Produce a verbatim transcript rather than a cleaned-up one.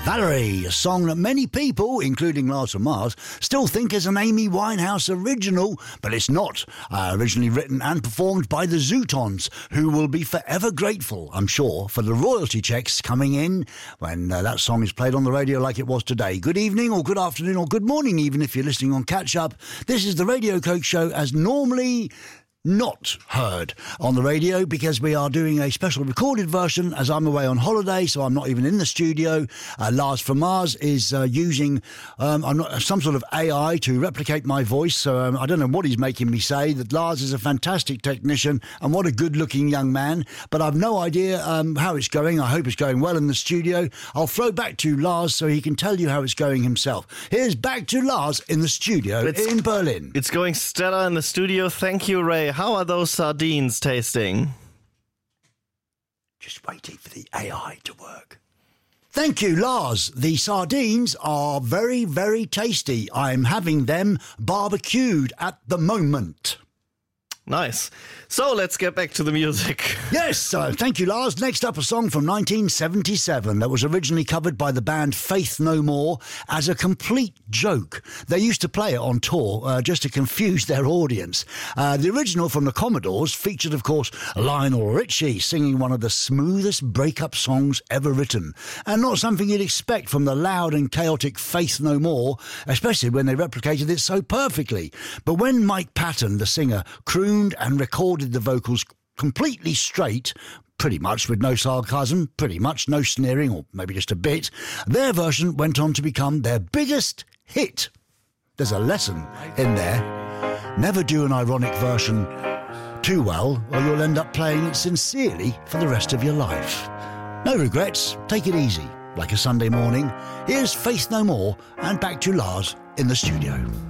Valerie, a song that many people, including Lars from Mars, still think is an Amy Winehouse original, but it's not. Uh, originally written and performed by the Zootons, who will be forever grateful, I'm sure, for the royalty checks coming in when uh, that song is played on the radio like it was today. Good evening or good afternoon or good morning, even if you're listening on Catch Up. This is the Radio Coke Show as normally not heard on the radio because we are doing a special recorded version as I'm away on holiday, so I'm not even in the studio. Uh, Lars from Mars is uh, using um, I'm not, some sort of A I to replicate my voice, so um, I don't know what he's making me say. That Lars is a fantastic technician and what a good-looking young man, but I've no idea um, how it's going. I hope it's going well in the studio. I'll throw back to Lars so he can tell you how it's going himself. Here's back to Lars in the studio it's, in Berlin. It's going stellar in the studio. Thank you, Ray. How are those sardines tasting? Just waiting for the A I to work. Thank you, Lars. The sardines are very, very tasty. I'm having them barbecued at the moment. Nice. So let's get back to the music. Yes, uh, thank you, Lars. Next up, a song from nineteen seventy-seven that was originally covered by the band Faith No More as a complete joke. They used to play it on tour uh, just to confuse their audience. Uh, the original from the Commodores featured, of course, Lionel Richie singing one of the smoothest breakup songs ever written, and not something you'd expect from the loud and chaotic Faith No More, especially when they replicated it so perfectly. But when Mike Patton, the singer, crooned and recorded the vocals completely straight, pretty much with no sarcasm, pretty much no sneering, or maybe just a bit, their version went on to become their biggest hit. There's a lesson in there. Never do an ironic version too well, or you'll end up playing it sincerely for the rest of your life. No regrets, take it easy, like a Sunday morning. Here's Faith No More, and back to Lars in the studio.